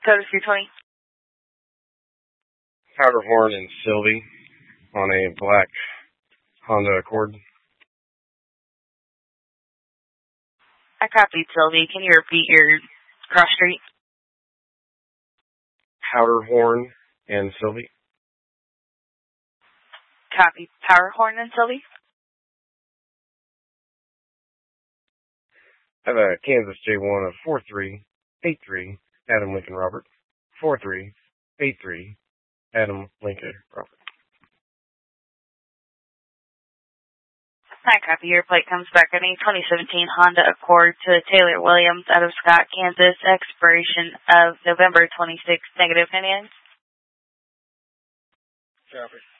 Code 320. Powderhorn and Sylvie on a black Honda Accord. I copied Sylvie. Can you repeat your cross street? Powderhorn and Sylvie. Copy. Powderhorn and Sylvie. I have a Kansas J1 of 4383 Adam Lincoln Robert. 4383 Adam Lincoln Robert. I copy. Your plate comes back on a 2017 Honda Accord to Taylor Williams out of Scott, Kansas. Expiration of November 26, -99. Copy.